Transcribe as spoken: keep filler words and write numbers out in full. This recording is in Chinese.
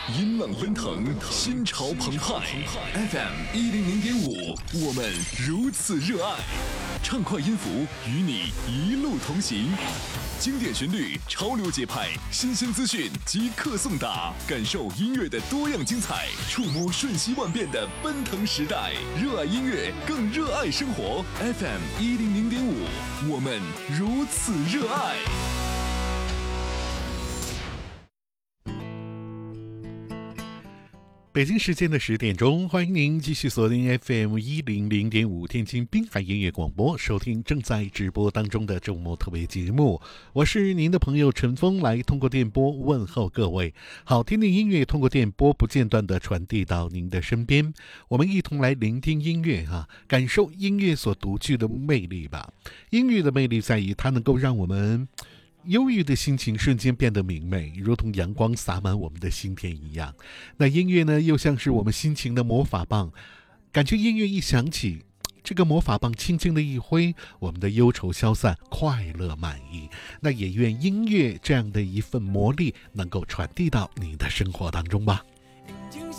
音浪奔腾，心潮澎湃。F M 一零零点五，我们如此热爱。畅快音符与你一路同行，经典旋律，潮流节拍，新鲜资讯即刻送达，感受音乐的多样精彩，触摸瞬息万变的奔腾时代。热爱音乐，更热爱生活。F M 一零零点五，我们如此热爱。 北京时间的十点钟，欢迎您继续锁定 F M 一零零点五天津滨海音乐广播，收听正在直播当中的周末特别节目。我是您的朋友陈峰，来通过电波问候各位。好听的音乐通过电波不间断地传递到您的身边，我们一同来聆听音乐哈、啊，感受音乐所独具的魅力吧。音乐的魅力在于它能够让我们忧郁的心情瞬间变得明媚，如同阳光洒满我们的心田一样。那音乐呢，又像是我们心情的魔法棒，感觉音乐一响起，这个魔法棒轻轻的一挥，我们的忧愁消散，快乐满溢。那也愿音乐这样的一份魔力能够传递到你的生活当中吧。 眼睛